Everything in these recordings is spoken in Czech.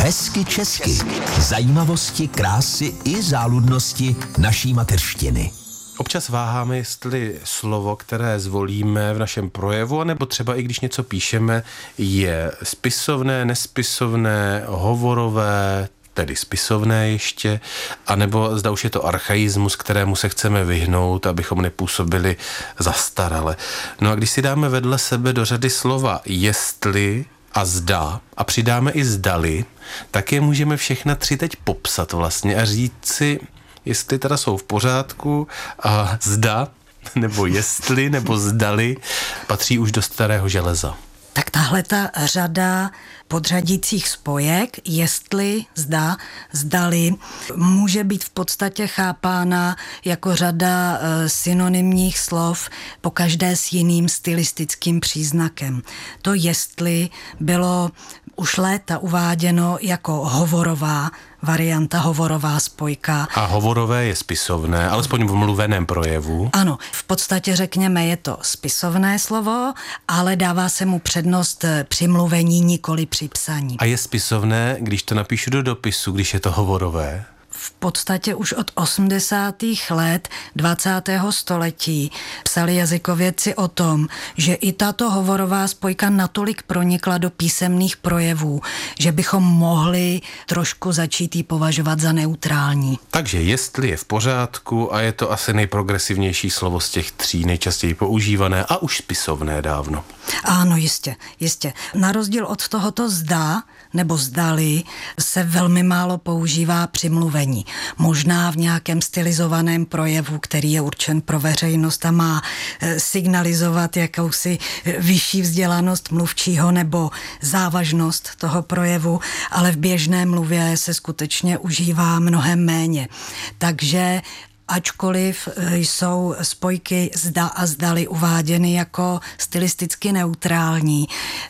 Hezky česky. Zajímavosti, krásy i záludnosti naší mateřštiny. Občas váháme, jestli slovo, které zvolíme v našem projevu, anebo třeba i když něco píšeme, je spisovné, nespisovné, hovorové, tedy spisovné ještě, anebo zda už je to archaismus, kterému se chceme vyhnout, abychom nepůsobili zastarale. No a když si dáme vedle sebe do řady slova jestli a zda a přidáme i zdali, tak je můžeme všechna tři teď popsat vlastně a říct si, jestli teda jsou v pořádku a zda, nebo jestli, nebo zdali patří už do starého železa. Tak tahle ta řada podřadících spojek, jestli, zda, zdali, může být v podstatě chápána jako řada synonymních slov, pokaždé s jiným stylistickým příznakem. To jestli bylo už léta uváděno jako hovorová varianta, hovorová spojka. A hovorové je spisovné, alespoň v mluveném projevu. Ano, v podstatě řekněme, je to spisovné slovo, ale dává se mu přednost při mluvení, nikoli při psaní. A je spisovné, když to napíšu do dopisu, když je to hovorové? V podstatě už od 80. let 20. století psali jazykovědci o tom, že i tato hovorová spojka natolik pronikla do písemných projevů, že bychom mohli trošku začít ji považovat za neutrální. Takže jestli je v pořádku a je to asi nejprogresivnější slovo z těch tří, nejčastěji používané a už spisovné dávno. Ano, jistě. Na rozdíl od tohoto zda nebo zdali se velmi málo používá při mluvení. Možná v nějakém stylizovaném projevu, který je určen pro veřejnost a má signalizovat jakousi vyšší vzdělanost mluvčího nebo závažnost toho projevu, ale v běžné mluvě se skutečně užívá mnohem méně. Takže ačkoliv jsou spojky zda a zdali uváděny jako stylisticky neutrální,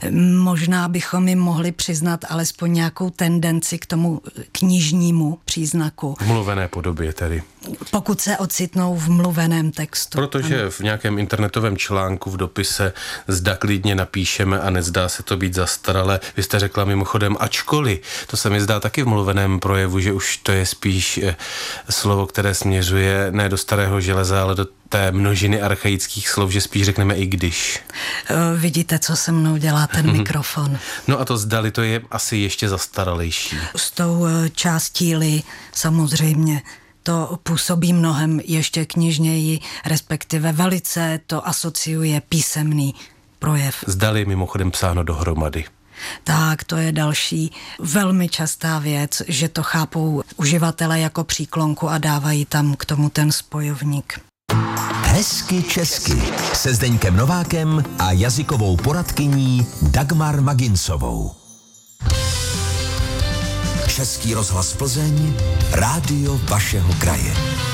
možná bychom jim mohli přiznat alespoň nějakou tendenci k tomu knižnímu příznaku. V mluvené podobě tedy. Pokud se ocitnou v mluveném textu. Protože ano. V nějakém internetovém článku v dopise zda klidně napíšeme a nezdá se to být zastaralé. Vy jste řekla mimochodem ačkoliv. To se mi zdá taky v mluveném projevu, že už to je spíš slovo, které směřuje ne do starého železa, ale do té množiny archaických slov, že spíš řekneme i když. Vidíte, co se mnou dělá ten mikrofon. No a to zdali, to je asi ještě zastaralejší. S tou částí-li samozřejmě to působí mnohem ještě knižněji, respektive velice to asociuje písemný projev. Zdali mimochodem psáno dohromady. Tak, to je další velmi častá věc, že to chápou uživatelé jako příklonku a dávají tam k tomu ten spojovník. Hezky česky se Zdeňkem Novákem a jazykovou poradkyní Dagmar Maginsovou. Český rozhlas Plzeň, rádio vašeho kraje.